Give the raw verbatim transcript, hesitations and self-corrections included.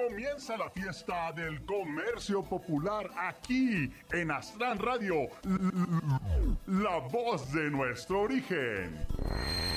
Comienza la fiesta del comercio popular aquí en Astran Radio, la voz de nuestro origen.